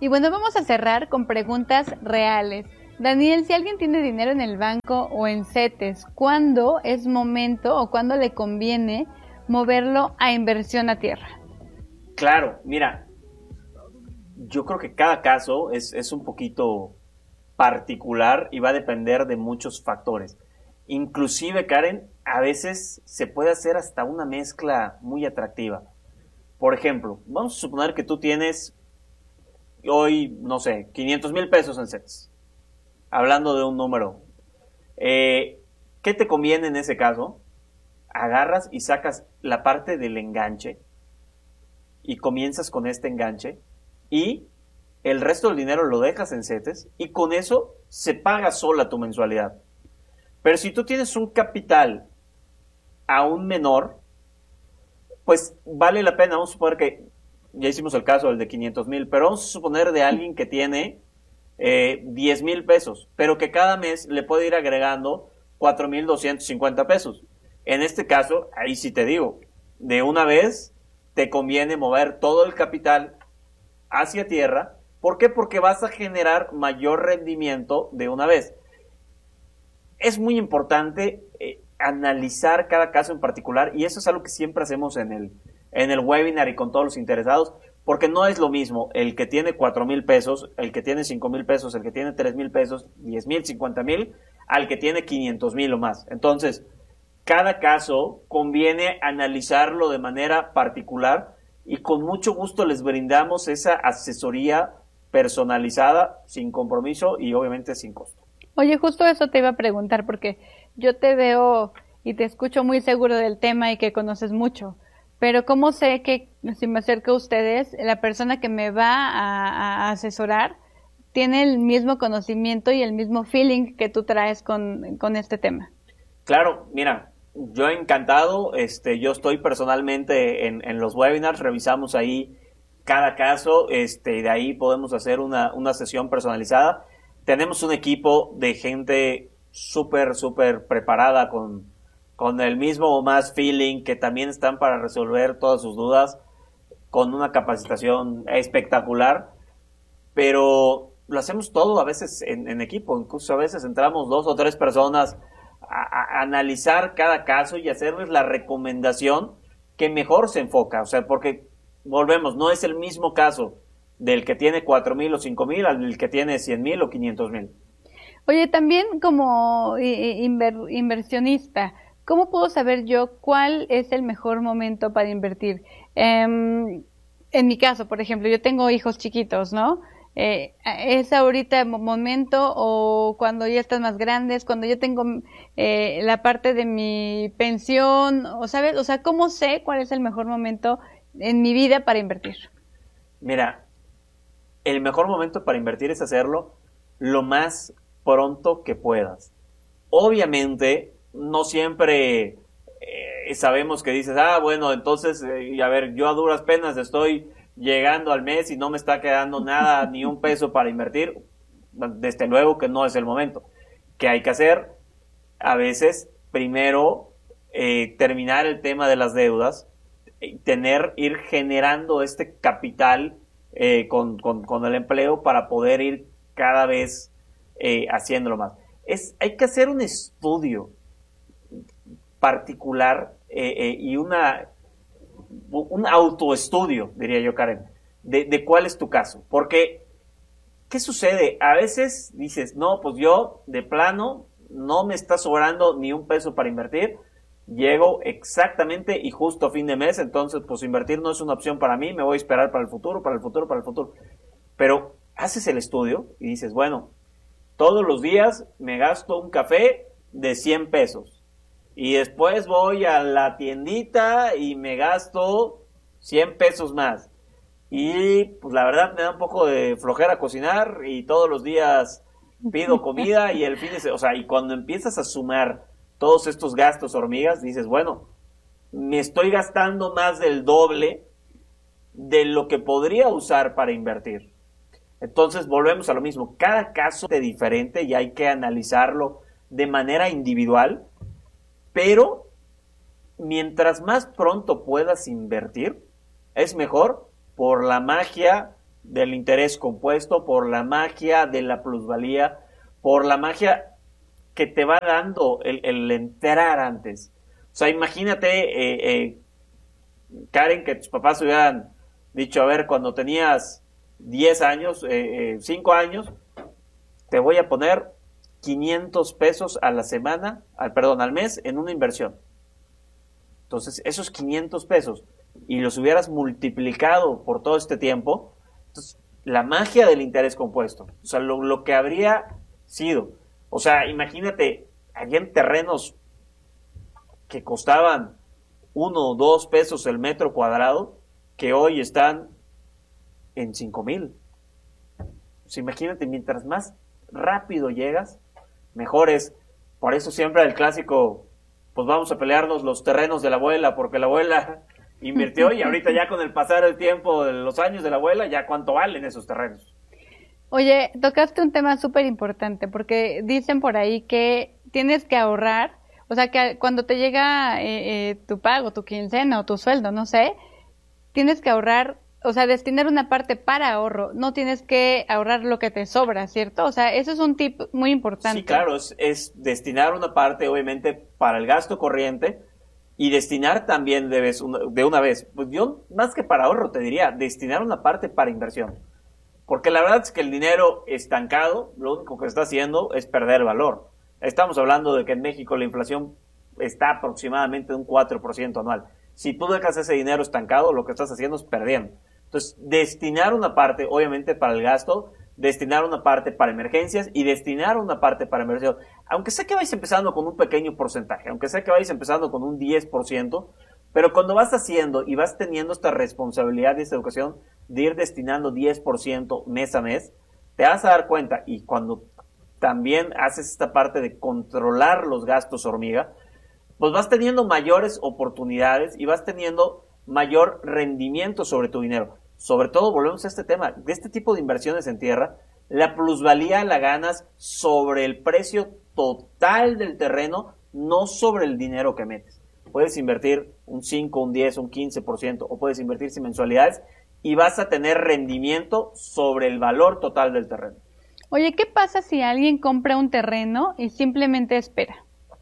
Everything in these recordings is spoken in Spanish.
Y bueno, vamos a cerrar con preguntas reales. Daniel, si alguien tiene dinero en el banco o en CETES, ¿cuándo es momento o cuándo le conviene moverlo a inversión a tierra? Claro, mira, yo creo que cada caso es un poquito particular y va a depender de muchos factores. Inclusive, Karen, a veces se puede hacer hasta una mezcla muy atractiva. Por ejemplo, vamos a suponer que tú tienes hoy, no sé, 500,000 pesos en CETES. Hablando de un número. ¿Qué te conviene en ese caso? Agarras y sacas la parte del enganche y comienzas con este enganche y el resto del dinero lo dejas en CETES y con eso se paga sola tu mensualidad. Pero si tú tienes un capital aún menor, pues vale la pena. Vamos a suponer que ya hicimos el caso del de 500,000, pero vamos a suponer de alguien que tiene 10,000 pesos, pero que cada mes le puede ir agregando 4,250 pesos. En este caso, ahí sí te digo, de una vez te conviene mover todo el capital hacia tierra. ¿Por qué? Porque vas a generar mayor rendimiento de una vez. Es muy importante analizar cada caso en particular y eso es algo que siempre hacemos en el webinar y con todos los interesados, porque no es lo mismo el que tiene 4,000 pesos, el que tiene 5,000 pesos, el que tiene 3,000 pesos, 10,000, 50,000, al que tiene 500,000 o más. Entonces, cada caso conviene analizarlo de manera particular y con mucho gusto les brindamos esa asesoría personalizada, sin compromiso y obviamente sin costo. Oye, justo eso te iba a preguntar porque yo te veo y te escucho muy seguro del tema y que conoces mucho. Pero ¿cómo sé que si me acerco a ustedes, la persona que me va a asesorar tiene el mismo conocimiento y el mismo feeling que tú traes con este tema? Claro, mira, yo encantado, yo estoy personalmente en los webinars, revisamos ahí cada caso, y de ahí podemos hacer una sesión personalizada. Tenemos un equipo de gente súper preparada con el mismo o más feeling, que también están para resolver todas sus dudas, con una capacitación espectacular, pero lo hacemos todo a veces en equipo, incluso a veces entramos 2 o 3 personas a analizar cada caso y hacerles la recomendación que mejor se enfoca, o sea, porque volvemos, no es el mismo caso del que tiene 4,000 o 5,000 al del que tiene 100,000 o 500,000. Oye, también como inversionista, ¿cómo puedo saber yo cuál es el mejor momento para invertir? En mi caso, por ejemplo, yo tengo hijos chiquitos, ¿no? ¿Es ahorita el momento o cuando ya están más grandes, cuando yo tengo la parte de mi pensión, o sabes, o sea, ¿cómo sé cuál es el mejor momento en mi vida para invertir? Mira, el mejor momento para invertir es hacerlo lo más pronto que puedas. Obviamente, no siempre sabemos que dices, bueno, entonces, a ver, yo a duras penas estoy llegando al mes y no me está quedando nada, ni un peso para invertir. Desde luego que no es el momento. ¿Qué hay que hacer? A veces, primero, terminar el tema de las deudas, ir generando este capital con el empleo para poder ir cada vez haciéndolo más. Hay que hacer un estudio particular y un autoestudio, diría yo, Karen, de cuál es tu caso. Porque, ¿qué sucede? A veces dices, no, pues yo de plano no me está sobrando ni un peso para invertir, llego exactamente y justo a fin de mes, entonces pues invertir no es una opción para mí, me voy a esperar para el futuro. Pero haces el estudio y dices, bueno, todos los días me gasto un café de 100 pesos y después voy a la tiendita y me gasto 100 pesos más y pues la verdad me da un poco de flojera cocinar y todos los días pido comida y el fin de semana, o sea, y cuando empiezas a sumar todos estos gastos hormigas, dices, bueno, me estoy gastando más del doble de lo que podría usar para invertir. Entonces volvemos a lo mismo, cada caso es diferente y hay que analizarlo de manera individual, pero mientras más pronto puedas invertir, es mejor por la magia del interés compuesto, por la magia de la plusvalía, por la magia que te va dando el entrar antes. O sea, imagínate, Karen, que tus papás hubieran dicho, a ver, cuando tenías 10 años, 5 años, te voy a poner 500 pesos a la semana, perdón, al mes en una inversión. Entonces, esos 500 pesos y los hubieras multiplicado por todo este tiempo, entonces, la magia del interés compuesto, o sea, lo que habría sido, o sea, imagínate, habían terrenos que costaban 1 o 2 pesos el metro cuadrado, que hoy están en 5,000. O sea, imagínate, mientras más rápido llegas, mejor es. Por eso siempre el clásico, pues vamos a pelearnos los terrenos de la abuela, porque la abuela invirtió y ahorita ya con el pasar del tiempo, de los años de la abuela, ya cuánto valen esos terrenos. Oye, tocaste un tema súper importante, porque dicen por ahí que tienes que ahorrar, o sea, que cuando te llega tu pago, tu quincena o tu sueldo, no sé, tienes que ahorrar, o sea, destinar una parte para ahorro, no tienes que ahorrar lo que te sobra, ¿cierto? O sea, eso es un tip muy importante. Sí, claro, es destinar una parte, obviamente, para el gasto corriente y destinar también de una vez. Pues yo, más que para ahorro, te diría, destinar una parte para inversión. Porque la verdad es que el dinero estancado, lo único que está haciendo es perder valor. Estamos hablando de que en México la inflación está aproximadamente de un 4% anual. Si tú dejas ese dinero estancado, lo que estás haciendo es perdiendo. Entonces, destinar una parte, obviamente, para el gasto, destinar una parte para emergencias y destinar una parte para inversión. Aunque sé que vais empezando con un pequeño porcentaje, aunque sé que vais empezando con un 10%, pero cuando vas haciendo y vas teniendo esta responsabilidad y esta educación de ir destinando 10% mes a mes, te vas a dar cuenta, y cuando también haces esta parte de controlar los gastos hormiga, pues vas teniendo mayores oportunidades y vas teniendo mayor rendimiento sobre tu dinero. Sobre todo, volvemos a este tema, de este tipo de inversiones en tierra, la plusvalía la ganas sobre el precio total del terreno, no sobre el dinero que metes. Puedes invertir un 5, un 10, un 15%, o puedes invertir sin mensualidades y vas a tener rendimiento sobre el valor total del terreno. Oye, ¿qué pasa si alguien compra un terreno y simplemente espera?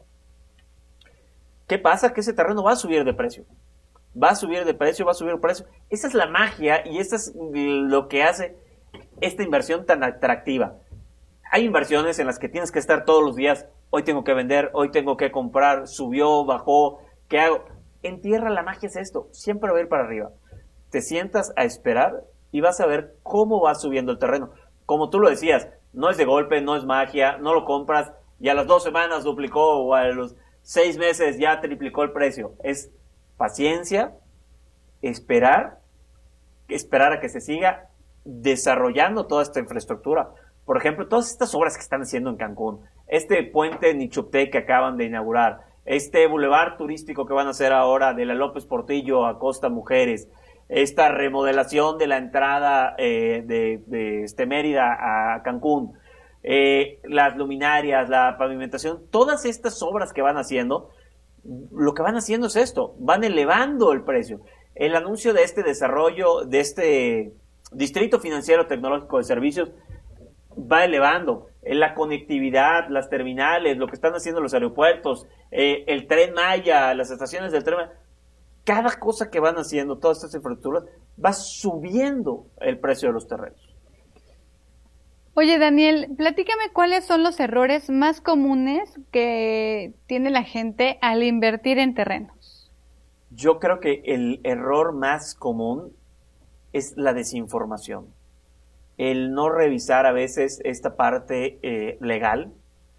¿Qué pasa? Que ese terreno va a subir de precio. Va a subir de precio, va a subir de precio. Esa es la magia y eso es lo que hace esta inversión tan atractiva. Hay inversiones en las que tienes que estar todos los días. Hoy tengo que vender, hoy tengo que comprar, subió, bajó, ¿qué hago? En tierra la magia es esto, siempre va a ir para arriba. Te sientas a esperar y vas a ver cómo va subiendo el terreno. Como tú lo decías, no es de golpe, no es magia, no lo compras y a las 2 semanas duplicó o a los 6 meses ya triplicó el precio. Es paciencia, esperar a que se siga desarrollando toda esta infraestructura. Por ejemplo, todas estas obras que están haciendo en Cancún, este puente Nichupté que acaban de inaugurar, este bulevar turístico que van a hacer ahora de la López Portillo a Costa Mujeres, esta remodelación de la entrada de Mérida a Cancún, las luminarias, la pavimentación, todas estas obras que van haciendo, lo que van haciendo es esto, van elevando el precio. El anuncio de este desarrollo, de este Distrito Financiero Tecnológico de Servicios, va elevando la conectividad, las terminales, lo que están haciendo los aeropuertos, el Tren Maya, las estaciones del Tren Maya. Cada cosa que van haciendo, todas estas infraestructuras, va subiendo el precio de los terrenos. Oye, Daniel, platícame cuáles son los errores más comunes que tiene la gente al invertir en terrenos. Yo creo que el error más común es la desinformación. El no revisar a veces esta parte legal.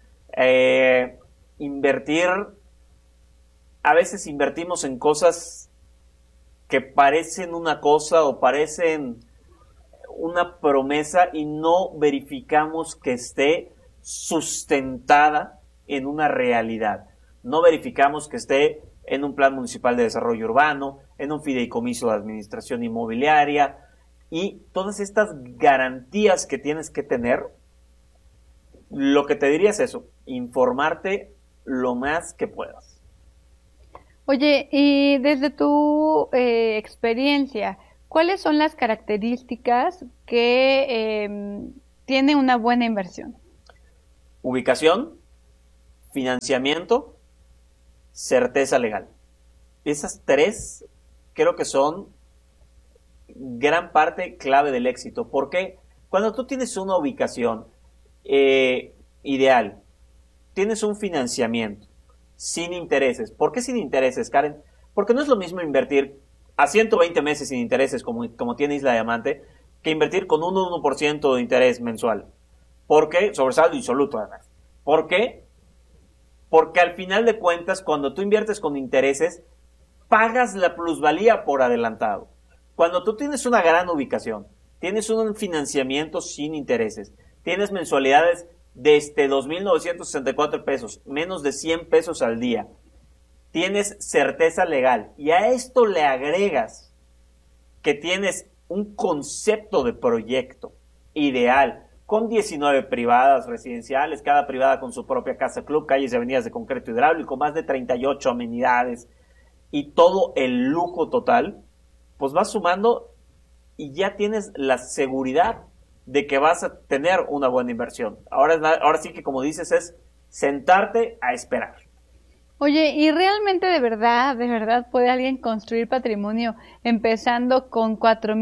A veces invertimos en cosas que parecen una cosa o parecen una promesa y no verificamos que esté sustentada en una realidad. No verificamos que esté en un plan municipal de desarrollo urbano, en un fideicomiso de administración inmobiliaria y todas estas garantías que tienes que tener. Lo que te diría es eso, informarte lo más que puedas. Oye, y desde tu experiencia, ¿cuáles son las características que tiene una buena inversión? Ubicación, financiamiento, certeza legal. Esas tres creo que son gran parte clave del éxito. Porque cuando tú tienes una ubicación ideal, tienes un financiamiento sin intereses. ¿Por qué sin intereses, Karen? Porque no es lo mismo invertir a 120 meses sin intereses como tiene Isla Diamante que invertir con un 1% de interés mensual. ¿Por qué? Sobre saldo insoluto, además. ¿Por qué? Porque al final de cuentas, cuando tú inviertes con intereses, pagas la plusvalía por adelantado. Cuando tú tienes una gran ubicación, tienes un financiamiento sin intereses, tienes mensualidades desde 2.964 pesos, menos de 100 pesos al día, tienes certeza legal y a esto le agregas que tienes un concepto de proyecto ideal, con 19 privadas residenciales, cada privada con su propia casa club, calles y avenidas de concreto hidráulico, más de 38 amenidades y todo el lujo total, pues vas sumando y ya tienes la seguridad de que vas a tener una buena inversión. Ahora sí que, como dices, es sentarte a esperar. Oye, ¿y realmente de verdad puede alguien construir patrimonio empezando con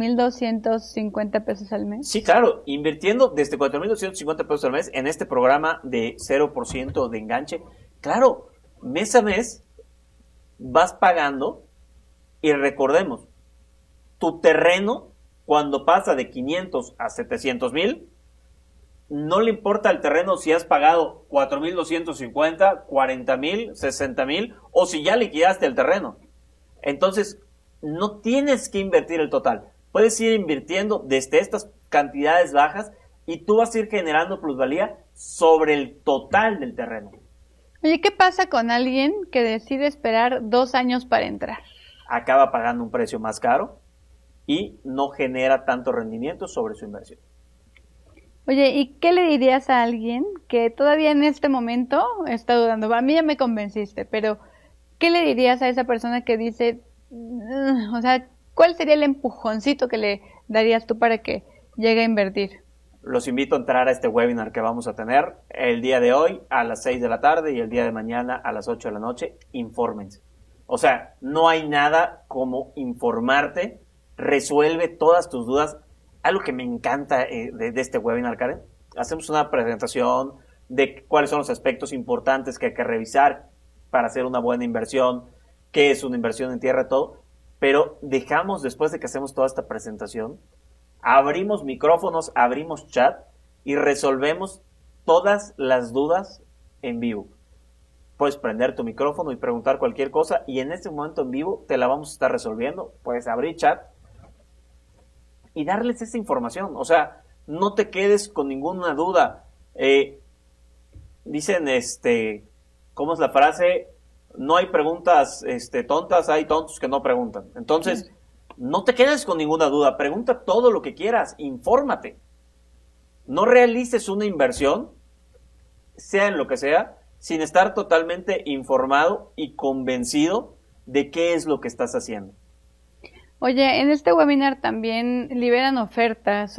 4,250 pesos al mes? Sí, claro, invirtiendo desde 4,250 pesos al mes en este programa de 0% de enganche. Claro, mes a mes vas pagando y recordemos, tu terreno cuando pasa de 500 a 700,000, no le importa al terreno si has pagado 4,250, 40,000, 60,000 o si ya liquidaste el terreno. Entonces, no tienes que invertir el total. Puedes ir invirtiendo desde estas cantidades bajas y tú vas a ir generando plusvalía sobre el total del terreno. Oye, ¿qué pasa con alguien que decide esperar 2 años para entrar? Acaba pagando un precio más caro y no genera tanto rendimiento sobre su inversión. Oye, ¿y qué le dirías a alguien que todavía en este momento está dudando? A mí ya me convenciste, pero ¿qué le dirías a esa persona que dice, o sea, cuál sería el empujoncito que le darías tú para que llegue a invertir? Los invito a entrar a este webinar que vamos a tener el día de hoy a las 6 de la tarde y el día de mañana a las 8 de la noche. Infórmense. O sea, no hay nada como informarte, resuelve todas tus dudas. Algo que me encanta de este webinar, Karen, hacemos una presentación de cuáles son los aspectos importantes que hay que revisar para hacer una buena inversión, qué es una inversión en tierra, todo, pero dejamos, después de que hacemos toda esta presentación, abrimos micrófonos, abrimos chat y resolvemos todas las dudas en vivo. Puedes prender tu micrófono y preguntar cualquier cosa y en este momento en vivo te la vamos a estar resolviendo. Puedes abrir chat y darles esa información. O sea, no te quedes con ninguna duda. Dicen, ¿cómo es la frase? No hay preguntas tontas, hay tontos que no preguntan. Entonces, no te quedes con ninguna duda. Pregunta todo lo que quieras. Infórmate. No realices una inversión, sea en lo que sea, sin estar totalmente informado y convencido de qué es lo que estás haciendo. Oye, en este webinar también liberan ofertas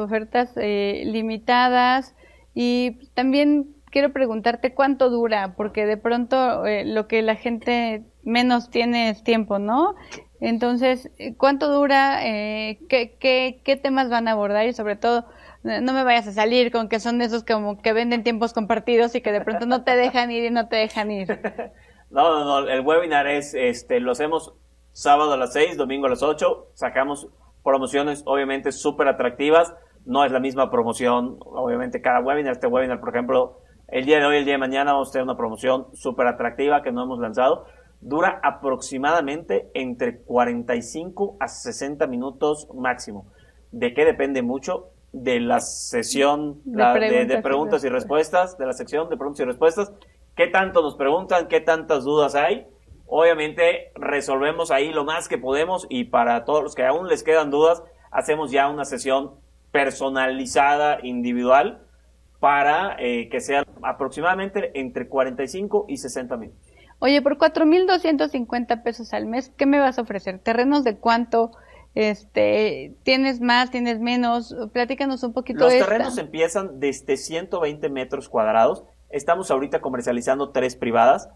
limitadas y también quiero preguntarte cuánto dura, porque de pronto lo que la gente menos tiene es tiempo, ¿no? Entonces, ¿cuánto dura? ¿Qué temas van a abordar? Y sobre todo, no me vayas a salir con que son esos como que venden tiempos compartidos y que de pronto no te dejan ir y no te dejan ir. No, el webinar lo hacemos sábado a las 6, domingo a las 8, sacamos promociones obviamente súper atractivas, no es la misma promoción, obviamente cada webinar, este webinar por ejemplo, el día de hoy, el día de mañana vamos a tener una promoción súper atractiva que no hemos lanzado, dura aproximadamente entre 45 a 60 minutos máximo. ¿De qué depende mucho? De la sesión de preguntas y respuestas, de la sección de preguntas y respuestas, qué tanto nos preguntan, qué tantas dudas hay. Obviamente resolvemos ahí lo más que podemos y para todos los que aún les quedan dudas, hacemos ya una sesión personalizada, individual, para que sea aproximadamente entre 45 y 60 minutos. Oye, por 4,250 pesos al mes, ¿qué me vas a ofrecer? ¿Terrenos de cuánto? ¿Tienes más, tienes menos? Platícanos un poquito Los de terrenos empiezan desde 120 metros cuadrados. Estamos ahorita comercializando 3 privadas.